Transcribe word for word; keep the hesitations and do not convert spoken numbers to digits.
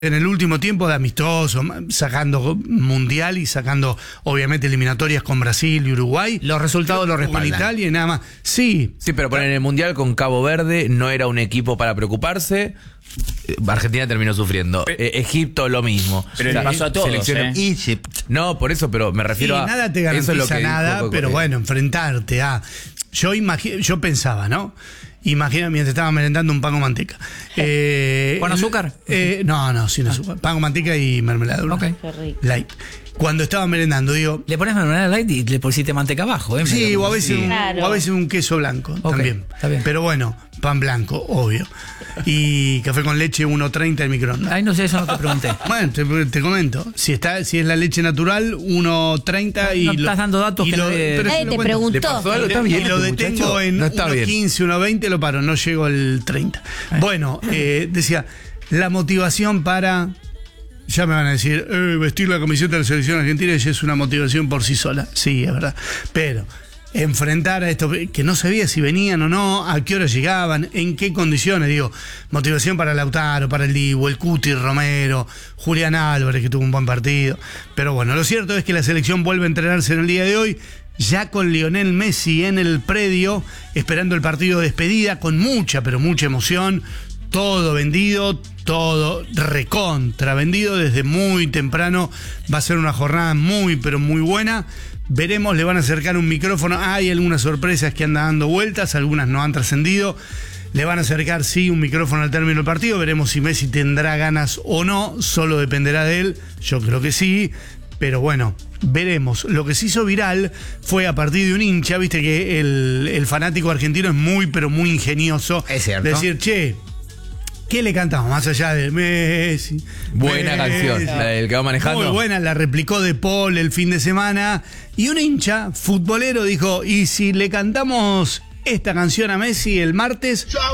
En el último tiempo de amistoso, sacando mundial y sacando obviamente eliminatorias con Brasil y Uruguay. Los resultados lo respaldan. Con Italia y nada más. Sí. Sí, pero poner en el mundial con Cabo Verde no era un equipo para preocuparse. Argentina terminó sufriendo. Eh, Egipto lo mismo. Pero o sea, le pasó a todos, ¿eh? Egypt. No, por eso, pero me refiero sí, a... nada te garantiza eso es lo que nada, dijo, pero eh, bueno, enfrentarte a... Yo imagi- yo pensaba, ¿no? Imagina mientras estaba merendando un pan con manteca. Eh, ¿Con azúcar? Eh, no, no, sin azúcar. Pan con manteca y mermelada. Ok. Qué rico. Light. Cuando estaba merendando, digo... Le pones mermelada light y le pusiste manteca abajo, ¿eh? Sí, o a, veces un, Claro. o a veces un queso blanco Ok, también. está bien. Pero bueno, pan blanco, obvio. Y café con leche uno treinta en microondas. Ay, no sé, eso no te pregunté. Bueno, te, te comento. Si está, si es la leche natural, uno treinta y... No lo- estás dando datos y que lo- nadie- pero Eh, si lo te cuento. preguntó. ¿Le pasó algo? Está Y bien, lo este detengo muchacho. en No está uno bien. quince, uno veinte, lo paro, no llego al treinta. Bueno, eh, decía, la motivación para... Ya me van a decir, eh, vestir la camiseta de la selección argentina ya es una motivación por sí sola. Sí, es verdad. Pero enfrentar a esto, que no sabía si venían o no, a qué hora llegaban, en qué condiciones, digo, motivación para Lautaro, para el Dibu, el Cuti Romero, Julián Álvarez, que tuvo un buen partido. Pero bueno, lo cierto es que la selección vuelve a entrenarse en el día de hoy, ya con Lionel Messi en el predio, esperando el partido de despedida, con mucha, pero mucha emoción. Todo vendido, todo recontra vendido desde muy temprano. Va a ser una jornada muy, pero muy buena. Veremos, le van a acercar un micrófono. Hay algunas sorpresas que andan dando vueltas, algunas no han trascendido. Le van a acercar, sí, un micrófono al término del partido. Veremos si Messi tendrá ganas o no. Solo dependerá de él. Yo creo que sí. Pero bueno, veremos. Lo que se hizo viral fue a partir de un hincha. Viste que el, el fanático argentino es muy, pero muy ingenioso. Es cierto. Decir, che, ¿qué le cantamos más allá de Messi? Buena Messi. canción, la del que va manejando. Muy buena, la replicó De Paul el fin de semana. Y un hincha futbolero dijo, ¿y si le cantamos esta canción a Messi el martes?